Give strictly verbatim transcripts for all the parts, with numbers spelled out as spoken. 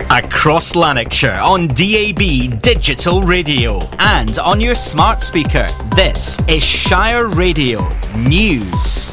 Across Lanarkshire on D A B Digital Radio and on your smart speaker. This is Shire Radio News.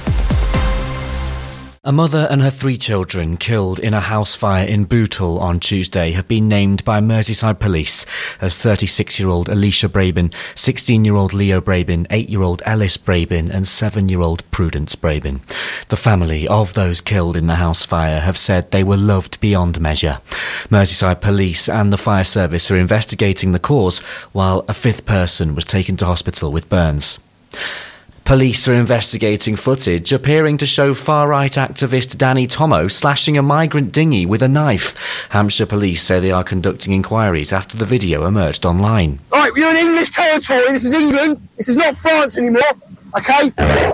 A mother and her three children killed in a house fire in Bootle on Tuesday have been named by Merseyside Police as thirty-six-year-old Alicia Brabin, sixteen-year-old Leo Brabin, eight-year-old Ellis Brabin and seven-year-old Prudence Brabin. The family of those killed in the house fire have said they were loved beyond measure. Merseyside Police and the fire service are investigating the cause, while a fifth person was taken to hospital with burns. Police are investigating footage appearing to show far-right activist Danny Tomo slashing a migrant dinghy with a knife. Hampshire Police say they are conducting inquiries after the video emerged online. Right, we're in English territory. This is England. This is not France anymore. Okay?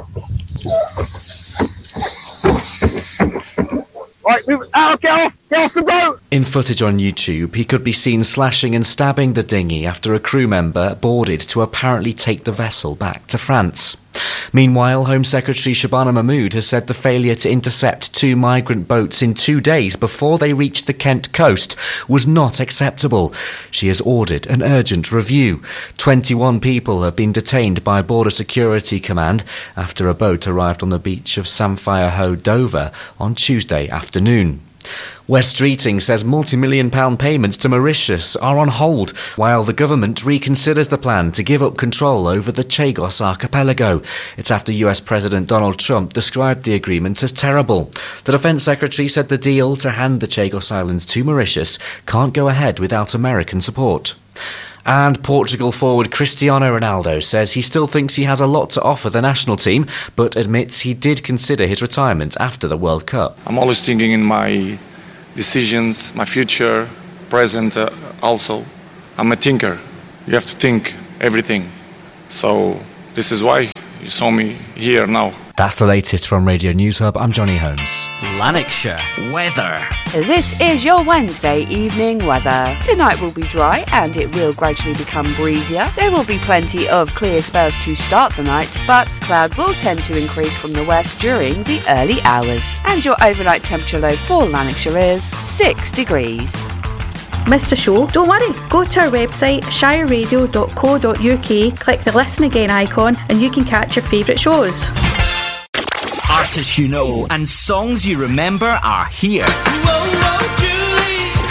Right, move out, get off, get off the boat! In footage on YouTube, he could be seen slashing and stabbing the dinghy after a crew member boarded to apparently take the vessel back to France. Meanwhile, Home Secretary Shabana Mahmood has said the failure to intercept two migrant boats in two days before they reached the Kent coast was not acceptable. She has ordered an urgent review. twenty-one people have been detained by Border Security Command after a boat arrived on the beach of Samphire Hoe, Dover, on Tuesday afternoon. West Streeting says multi-million pound payments to Mauritius are on hold while the government reconsiders the plan to give up control over the Chagos archipelago. It's after U S President Donald Trump described the agreement as terrible. The Defence Secretary said the deal to hand the Chagos Islands to Mauritius can't go ahead without American support. And Portugal forward Cristiano Ronaldo says he still thinks he has a lot to offer the national team, but admits he did consider his retirement after the World Cup. I'm always thinking in my decisions, my future, present uh, also. I'm a thinker. You have to think everything. So this is why you saw me here now. That's the latest from Radio News Hub. I'm Johnny Holmes. Lanarkshire weather. This is your Wednesday evening weather. Tonight will be dry and it will gradually become breezier. There will be plenty of clear spells to start the night, but cloud will tend to increase from the west during the early hours. And your overnight temperature low for Lanarkshire is six degrees. Missed a show? Don't worry. Go to our website shire radio dot co dot uk, click the listen again icon and you can catch your favourite shows. Artists you know and songs you remember are here. Whoa, whoa,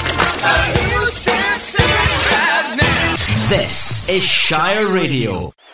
Julie. You can't sing right now. This is Shire Radio.